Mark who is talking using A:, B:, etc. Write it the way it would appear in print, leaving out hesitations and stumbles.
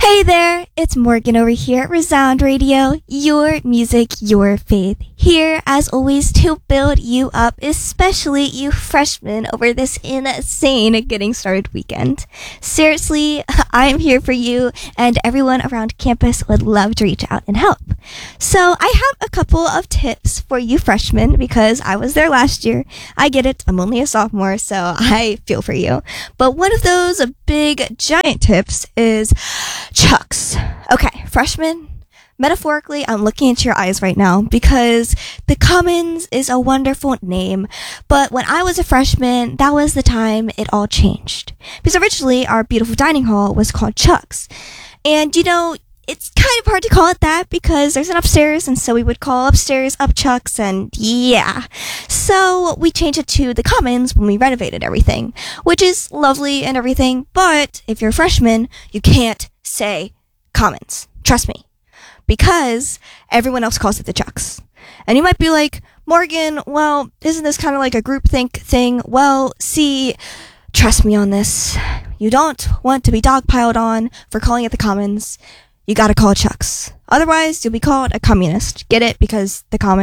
A: Hey there, it's Morgan over here at Resound Radio, your music, your faith. Here, as always, to build you up, especially you freshmen over this insane getting started weekend. Seriously, I'm here for you, and everyone around campus would love to reach out and help. So I have a couple of tips for you freshmen, because I was there last year. I get it, I'm only a sophomore, so I feel for you. But one of those big, giant tips is Chucks. Okay, freshmen, metaphorically, I'm looking into your eyes right now because the Commons is a wonderful name, but when I was a freshman, that was the time it all changed. Because originally, our beautiful dining hall was called Chucks. And, it's kind of hard to call it that because there's an upstairs, and so we would call upstairs up Chucks, and yeah. So we changed it to the Commons when we renovated everything, which is lovely and everything, but if you're a freshman, you can't say Commons. Trust me. Because everyone else calls it the Chucks. And you might be like, Morgan, well, isn't this kind of like a groupthink thing? Well, see, trust me on this. You don't want to be dogpiled on for calling it the Commons. You gotta call it Chucks. Otherwise, you'll be called a communist. Get it? Because the Commons